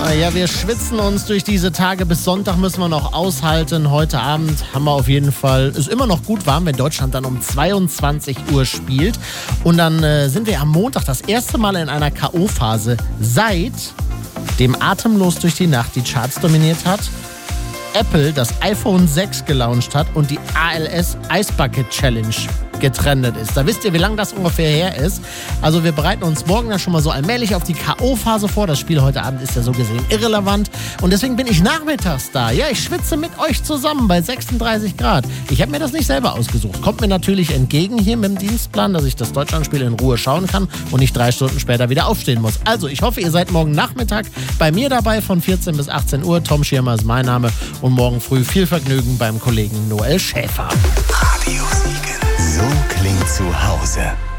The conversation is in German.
Ja, wir schwitzen uns durch diese Tage. Bis Sonntag müssen wir noch aushalten. Heute Abend haben wir auf jeden Fall, ist immer noch gut warm, wenn Deutschland dann um 22 Uhr spielt. Und dann sind wir am Montag das erste Mal in einer K.O.-Phase seit dem Atemlos durch die Nacht die Charts dominiert hat, Apple das iPhone 6 gelauncht hat und die ALS Ice Bucket Challenge getrendet ist. Da wisst ihr, wie lange das ungefähr her ist. Also wir bereiten uns morgen dann schon mal so allmählich auf die K.O.-Phase vor. Das Spiel heute Abend ist ja so gesehen irrelevant. Und deswegen bin ich nachmittags da. Ja, ich schwitze mit euch zusammen bei 36 Grad. Ich habe mir das nicht selber ausgesucht. Kommt mir natürlich entgegen hier mit dem Dienstplan, dass ich das Deutschlandspiel in Ruhe schauen kann und nicht 3 Stunden später wieder aufstehen muss. Also ich hoffe, ihr seid morgen Nachmittag bei mir dabei von 14 bis 18 Uhr. Tom Schirmer ist mein Name. Und morgen früh viel Vergnügen beim Kollegen Noel Schäfer. Radio Siegen. So klingt zu Hause.